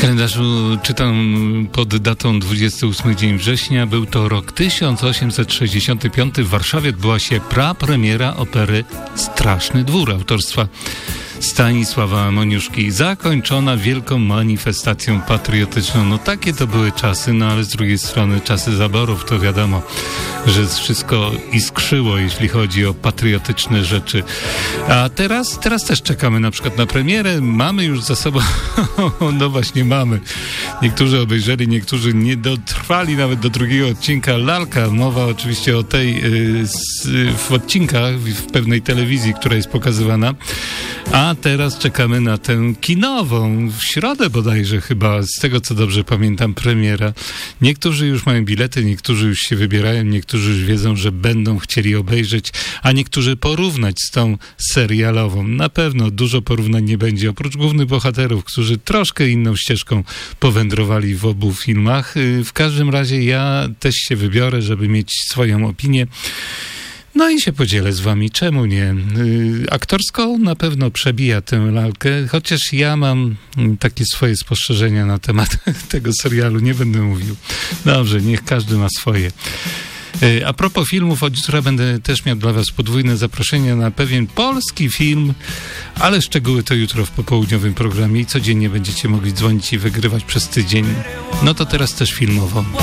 kalendarzu czytam pod datą 28 dzień września. Był to rok 1865. W Warszawie odbyła się prapremiera opery Straszny Dwór autorstwa Stanisława Moniuszki, zakończona wielką manifestacją patriotyczną. No takie to były czasy, no ale z drugiej strony czasy zaborów, to wiadomo, że wszystko iskrzyło, jeśli chodzi o patriotyczne rzeczy. A teraz też czekamy na przykład na premierę. Mamy już za sobą, no właśnie mamy. Niektórzy obejrzeli, niektórzy nie dotrwali nawet do drugiego odcinka Lalka. Mowa oczywiście o tej w odcinkach w pewnej telewizji, która jest pokazywana. A teraz czekamy na tę kinową. W środę bodajże chyba, z tego co dobrze pamiętam, premiera. Niektórzy już mają bilety, niektórzy już się wybierają, niektórzy już wiedzą, że będą chcieli obejrzeć, a niektórzy porównać z tą serialową. Na pewno dużo porównań nie będzie, oprócz głównych bohaterów, którzy troszkę inną ścieżką powędrowali w obu filmach. W każdym razie ja też się wybiorę, żeby mieć swoją opinię. No i się podzielę z wami, czemu nie? Aktorsko na pewno przebija tę lalkę, chociaż ja mam takie swoje spostrzeżenia na temat tego serialu, nie będę mówił. Dobrze, niech każdy ma swoje. A propos filmów, od jutra będę też miał dla was podwójne zaproszenie na pewien polski film, ale szczegóły to jutro w popołudniowym programie i codziennie będziecie mogli dzwonić i wygrywać przez tydzień. No to teraz też filmowo.